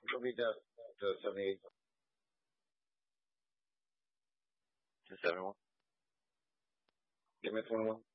It'll be down to 78. To 71. Give me 21.